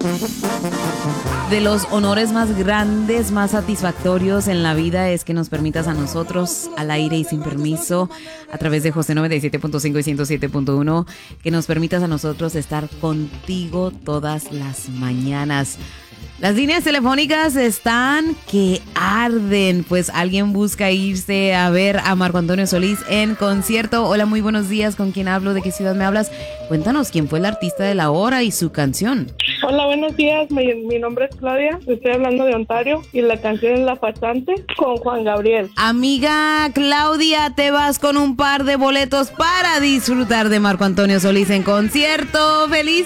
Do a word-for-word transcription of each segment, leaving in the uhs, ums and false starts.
De los honores más grandes, más satisfactorios en la vida es que nos permitas a nosotros, al aire y sin permiso, a través de José noventa y siete punto cinco y ciento siete punto uno, que nos permitas a nosotros estar contigo todas las mañanas. Las líneas telefónicas están que arden, pues alguien busca irse a ver a Marco Antonio Solís en concierto. Hola, muy buenos días, ¿con quién hablo? ¿De qué ciudad me hablas? Cuéntanos quién fue el artista de la hora y su canción. Hola, buenos días, mi, mi nombre es Claudia, estoy hablando de Ontario y la canción es La Pasante con Juan Gabriel. Amiga Claudia, te vas con un par de boletos para disfrutar de Marco Antonio Solís en concierto.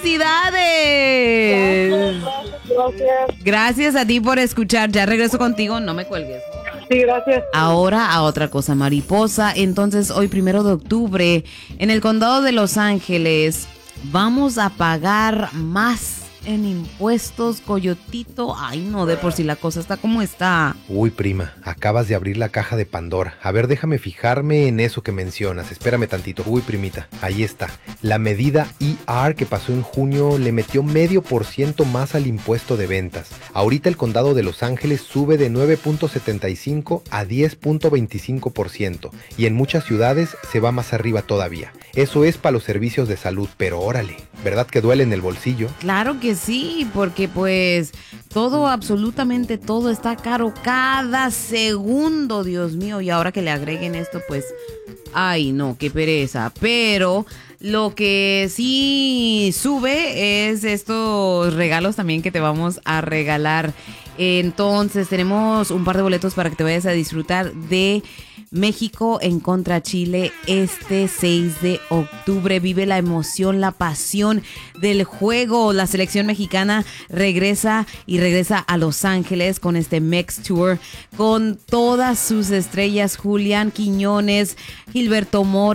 ¡Felicidades! Gracias, gracias. Gracias a ti por escuchar. Ya regreso contigo, no me cuelgues. Sí, gracias. Ahora a otra cosa, mariposa. Entonces, hoy primero de octubre, en el condado de Los Ángeles, vamos a pagar más en impuestos, Coyotito. Ay, no, de por sí la cosa está como está. Uy, prima, acabas de abrir la caja de Pandora. A ver, déjame fijarme en eso que mencionas. Espérame tantito. Uy, primita, ahí está. La medida E R que pasó en junio le metió medio por ciento más al impuesto de ventas. Ahorita el condado de Los Ángeles sube de nueve punto setenta y cinco a diez punto veinticinco por ciento. Y en muchas ciudades se va más arriba todavía. Eso es para los servicios de salud, pero órale, ¿verdad que duele en el bolsillo? Claro que sí, porque pues todo, absolutamente todo está caro cada segundo, Dios mío. Y ahora que le agreguen esto, pues, ay no, qué pereza. Pero lo que sí sube es estos regalos también que te vamos a regalar. Entonces tenemos un par de boletos para que te vayas a disfrutar de México en contra Chile este seis de octubre. Vive la emoción, la pasión del juego. La selección mexicana regresa y regresa a Los Ángeles con este Mex Tour con todas sus estrellas: Julián Quiñones, Gilberto Mora,